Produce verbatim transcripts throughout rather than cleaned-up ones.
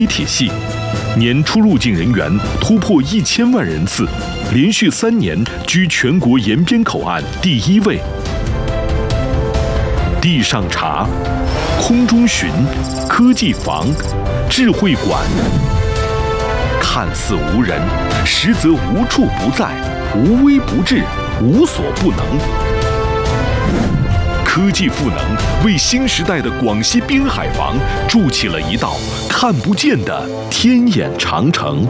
体系，年出入境人员突破一千万人次，连续三年居全国沿边口岸第一位。地上查，空中巡，科技防，智慧管，看似无人，实则无处不在，无微不至，无所不能。科技赋能为新时代的广西边海防筑起了一道看不见的天眼长城。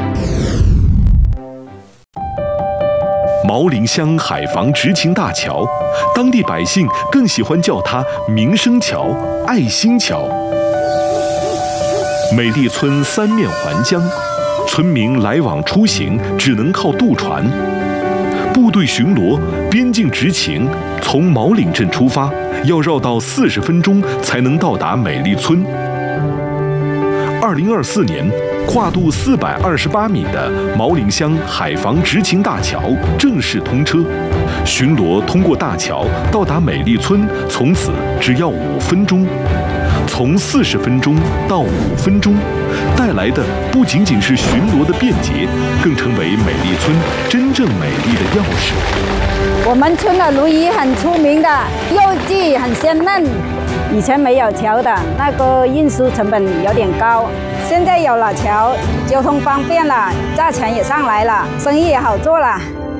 毛陵乡海防执勤大桥，当地百姓更喜欢叫它民生桥、爱心桥。美丽村三面环江，村民来往出行只能靠渡船。部队巡逻、边境执勤，从毛岭镇出发，要绕道四十分钟才能到达美丽村。二零二四年，跨度四百二十八米的毛陵乡海防执勤大桥正式通车，巡逻通过大桥到达美丽村，从此只要五分钟。从四十分钟到五分钟，带来的不仅仅是巡逻的便捷，更成为美丽村真正美丽的钥匙。 我们村的鲈鱼很出名的，肉质很鲜嫩。以前没有桥的，那个运输成本有点高，现在有了桥，交通方便了，价钱也上来了，生意也好做了。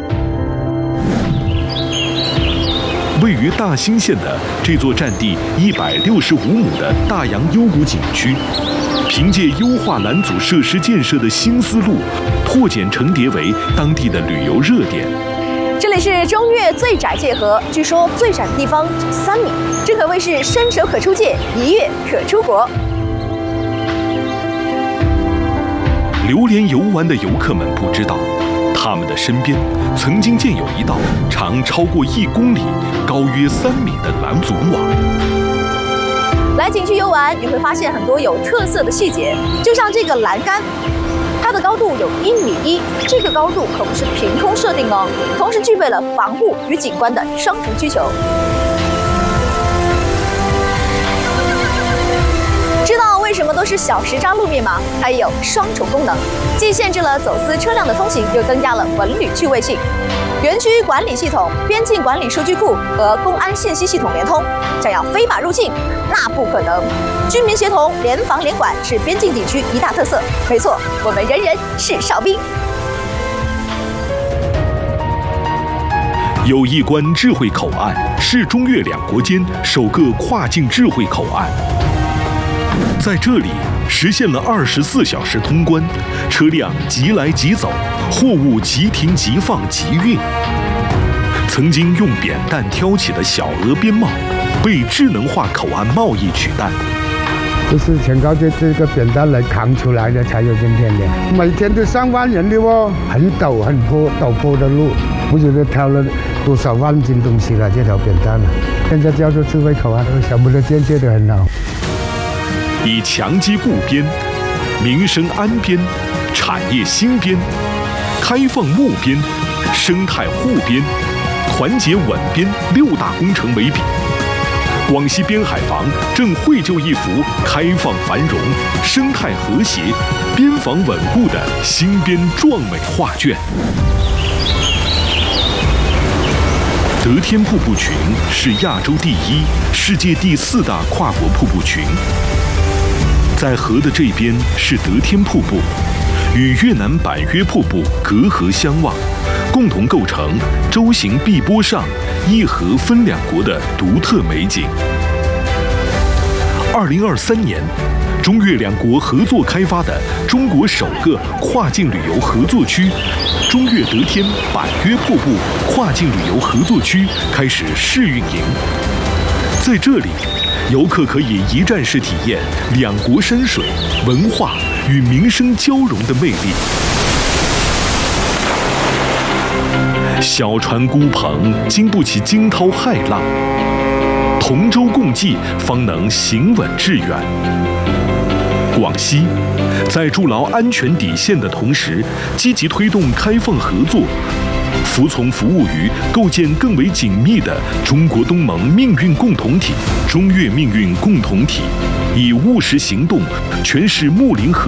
位于大兴县的这座占地一百六十五亩的大洋幽谷景区，凭借优化拦阻设施建设的新思路，破茧成蝶为当地的旅游热点。 这里是中越最窄界河，据说最窄的地方只三米，这可谓是伸手可出界，一跃可出国。 流连游玩的游客们不知道，他们的身边曾经建有一道长超过一公里、高约三米的拦阻网。 来景区游玩，你会发现很多有特色的细节，就像这个栏杆，它的高度有一米一，这个高度可不是凭空设定哦，同时具备了防护与景观的双重需求。知道为什么都是小时渣路面吗？它也有双重功能，既限制了走私车辆的通行，又增加了文旅趣味性。园区管理系统、边境管理数据库和公安信息系统联通，想要非法入境那不可能。居民协同、联防联管是边境景区一大特色。没错，我们人人是哨兵。 友谊关智慧口岸是中越两国间首个跨境智慧口岸。在这里实现了二十四小时通关，车辆即来即走，货物即停即放即运。曾经用扁担挑起的小额边贸，被智能化口岸贸易取代。 就是全靠这这个扁担来扛出来的，才有今天的。每天都上万人的哦，很陡很坡陡坡的路，不知道挑了多少万斤东西了，这条扁担了。现在叫做智慧口岸，小木的建设得很好。 以强基固边、民生安边、产业兴边、开放募边、生态护边、团结稳边六大工程为比，广西边海防正绘就一幅开放繁荣、生态和谐、边防稳固的新边壮美画卷。德天瀑布群是亚洲第一、世界第四大跨国瀑布群。在河的这边是德天瀑布，与越南板约瀑布隔河相望，共同构成舟行碧波上，一河分两国的独特美景。二零二三年，中越两国合作开发的中国首个跨境旅游合作区——中越德天板约瀑布跨境旅游合作区开始试运营。在这里，游客可以一站式体验两国山水、文化与民生交融的魅力。小船孤篷，经不起惊涛骇浪；同舟共济，方能行稳致远。广西在筑牢安全底线的同时，积极推动开放合作，服从服务于构建更为紧密的中国东盟命运共同体、中越命运共同体，以务实行动诠释睦邻合